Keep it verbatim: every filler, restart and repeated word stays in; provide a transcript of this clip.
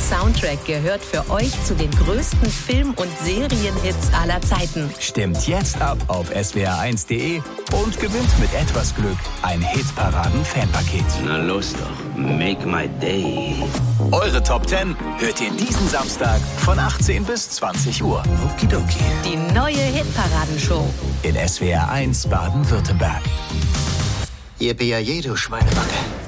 Soundtrack gehört für euch zu den größten Film- und Serienhits aller Zeiten. Stimmt jetzt ab auf s w r eins punkt de und gewinnt mit etwas Glück ein Hitparaden-Fanpaket. Na los doch, make my day. Eure Top zehn hört ihr diesen Samstag von achtzehn bis zwanzig Uhr. Okidoki. Die neue Hitparadenshow In S W R eins Baden-Württemberg. Yippie, du Schweinebacke.